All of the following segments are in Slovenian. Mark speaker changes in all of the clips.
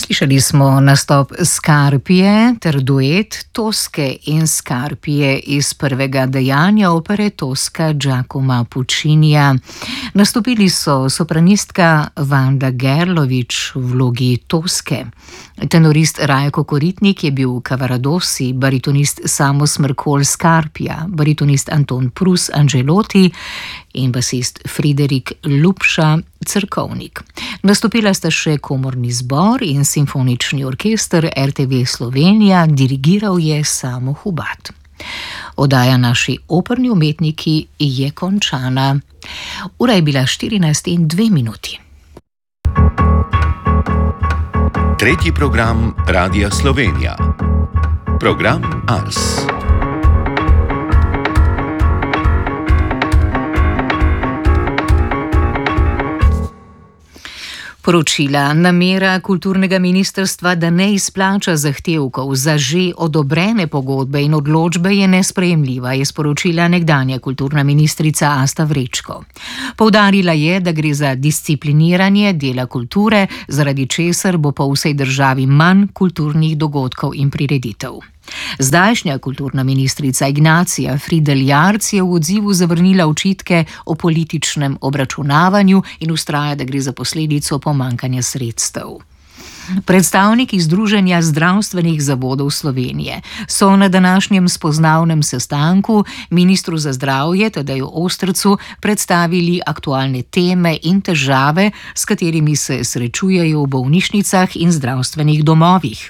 Speaker 1: Slišali smo nastop Scarpije ter duet Toske in Scarpije iz prvega dejanja opere Toska Giacomo Puccinija. Nastopili so sopranistka Vanda Gerlovič v vlogi Toske, tenorist Rajko Koritnik je bil Cavaradossi, baritonist Samo Smrkolj Scarpija, baritonist Anton Prus Angelotti in basist Friderik Lupša Cerkovnik. Nastopila sta še komorni zbor in simfonični orkester RTV Slovenija, dirigiral je Samo Hubat. Oddaja Naši operni umetniki je končana. Ura je bila 14:02.
Speaker 2: Tretji program Radia Slovenija. Program Ars.
Speaker 1: Poročila. Namera kulturnega ministrstva, da ne izplača zahtevkov za že odobrene pogodbe in odločbe, je nesprejemljiva, je sporočila nekdanja kulturna ministrica Asta Vrečko. Poudarila je, da gre za discipliniranje dela kulture, zaradi česar bo po vsej državi manj kulturnih dogodkov in prireditev. Zdajšnja kulturna ministrica Ignacija Fridl Jarc je v odzivu zavrnila očitke o političnem obračunavanju in vztraja, da gre za posledico pomanjkanja sredstev. Predstavniki Združenja zdravstvenih zavodov Slovenije so na današnjem spoznavnem sestanku ministru za zdravje Tadeju Ostercu predstavili aktualne teme in težave, s katerimi se srečujejo v bolnišnicah in zdravstvenih domovih.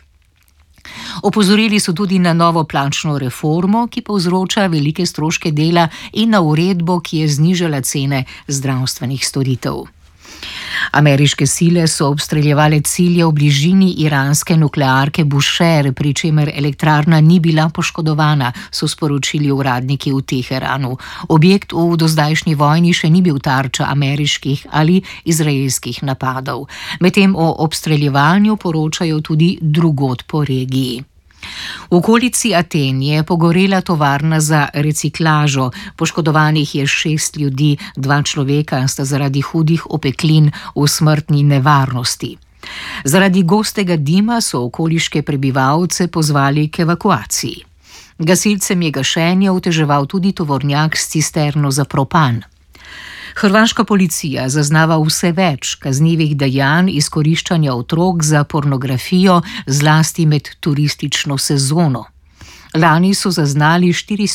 Speaker 1: Opozorili so tudi na novo plačno reformo, ki povzroča velike stroške dela, in na uredbo, ki je znižala cene zdravstvenih storitev. Ameriške sile so obstreljevale cilje v bližini iranske nuklearke Bushehr, pri čemer elektrarna ni bila poškodovana, so sporočili uradniki v Teheranu. Objekt v dozdajšnji vojni še ni bil tarča ameriških ali izraelskih napadov. Medtem o obstreljevanju poročajo tudi drugod po regiji. V okolici Aten je pogorela tovarna za reciklažo. Poškodovanih je 6 ljudi, 2 človeka sta zaradi hudih opeklin v smrtni nevarnosti. Zaradi gostega dima so okoliške prebivalce pozvali k evakuaciji. Gasilcem je gašenje oteževal tudi tovornjak s cisterno za propan. Hrvaška policija zaznava vse več kaznivih dejanj izkoriščanja otrok za pornografijo, zlasti med turistično sezono. Lani so zaznali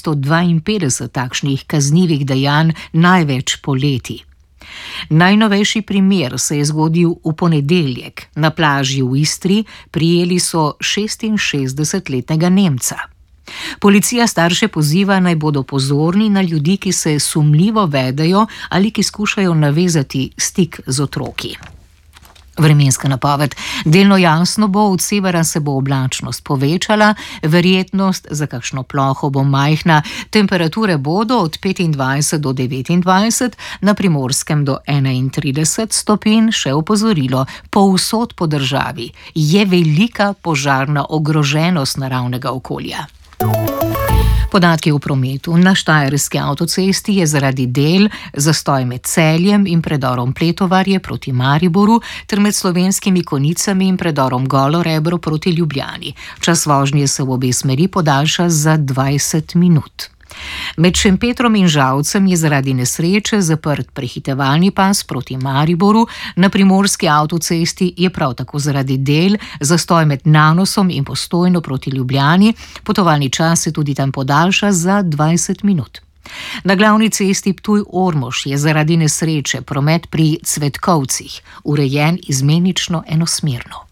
Speaker 1: 452 takšnih kaznivih dejanj, največ poleti. Najnovejši primer se je zgodil v ponedeljek. Na plaži v Istri prijeli so 66-letnega Nemca. Policija starše poziva, naj bodo pozorni na ljudi, ki se sumljivo vedejo ali ki skušajo navezati stik z otroki. Vremenska napoved. Delno jasno bo, od severa se bo oblačnost povečala, verjetnost za kakšno ploho bo majhna, temperature bodo od 25 do 29, na Primorskem do 31 stopinj, še opozorilo, povsod po državi je velika požarna ogroženost naravnega okolja. Podatki v prometu. Na Štajerski avtocesti je zaradi del zastoj med Celjem in predorom Pletovarje proti Mariboru ter med Slovenskimi Konicami in predorom Golo Rebro proti Ljubljani. Čas vožnje se v obe smeri podaljša za 20 minut. Med Šempetrom in Žalcem je zaradi nesreče zaprt prehitevalni pas proti Mariboru, na Primorski avtocesti je prav tako zaradi del zastoj med Nanosom in Postojno proti Ljubljani, potovalni čas se tudi tam podaljša za 20 minut. Na glavni cesti Ptuj-Ormož je zaradi nesreče promet pri Cvetkovcih urejen izmenično enosmerno.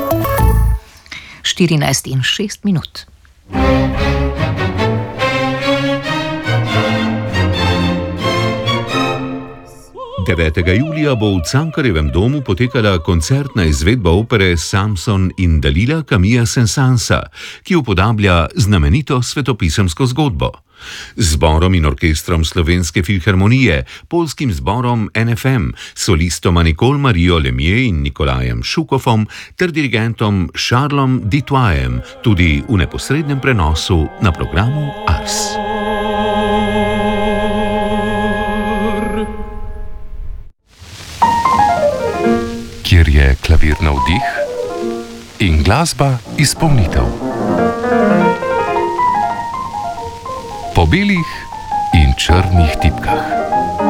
Speaker 1: 14:06.
Speaker 2: 9. julija bo v Cankarjevem domu potekala koncertna izvedba opere Samson in Dalila Camilla Saint-Sansa, ki upodablja znamenito svetopisemsko zgodbo. Z zborom in orkestrom Slovenske filharmonije, poljskim zborom NFM, solistoma Nicole Marijo Lemieux in Nikolajem Šukofom ter dirigentom Charlesom Ditoyem, tudi v neposrednem prenosu na programu Ars. Kjer je klavir na vdih,
Speaker 3: in glasba izpolnitev. Po belih in črnih tipkah.